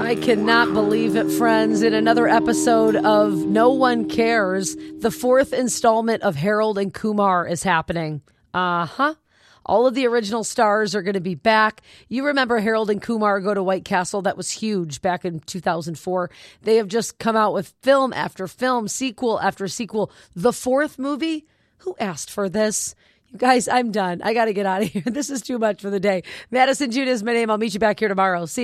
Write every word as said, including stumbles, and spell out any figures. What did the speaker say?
I cannot believe it, friends. In another episode of No One Cares, the fourth installment of Harold and Kumar is happening. Uh-huh. All of the original stars are going to be back. You remember Harold and Kumar Go to White Castle? That was huge back in two thousand four. They have just come out with film after film, sequel after sequel. The fourth movie? Who asked for this? You guys, I'm done. I got to get out of here. This is too much for the day. Madison June is my name. I'll meet you back here tomorrow. See you.